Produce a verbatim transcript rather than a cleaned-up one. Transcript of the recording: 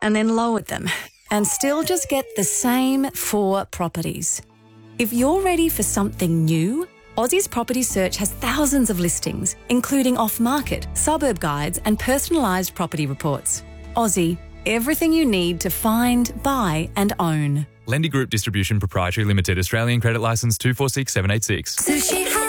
and then lowered them and still just get the same four properties. If you're ready for something new, Aussie's Property Search has thousands of listings, including off-market, suburb guides and personalised property reports. Aussie, everything you need to find, buy and own. Lendy Group Distribution Proprietary Limited, Australian Credit Licence two four six seven eight six. Sushi